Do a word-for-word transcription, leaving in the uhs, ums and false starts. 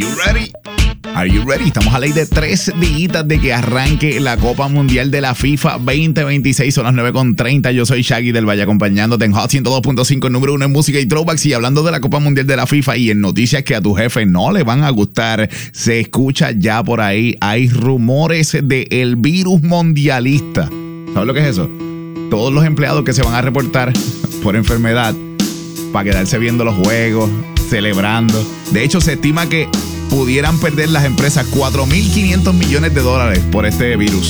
you ready? Are you ready? Estamos a ley de tres días de que arranque la Copa Mundial de la FIFA veinte veintiséis. Son las nueve con treinta. Yo soy Shaggy del Valle acompañándote en Hot ciento dos punto cinco, número uno en música y throwbacks. Y hablando de la Copa Mundial de la FIFA y en noticias que a tu jefe no le van a gustar, se escucha ya por ahí. Hay rumores del virus mundialista. ¿Sabes lo que es eso? Todos los empleados que se van a reportar por enfermedad para quedarse viendo los juegos, celebrando. De hecho, se estima que pudieran perder las empresas cuatro mil quinientos millones de dólares por este virus.